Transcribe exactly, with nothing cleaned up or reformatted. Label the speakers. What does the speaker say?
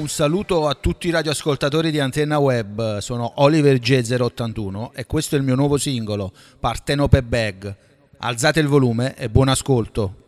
Speaker 1: Un saluto a tutti i radioascoltatori di Antenna Web, sono Oliver G zero ottantuno e questo è il mio nuovo singolo, Partenope Bag. Alzate il volume e buon ascolto.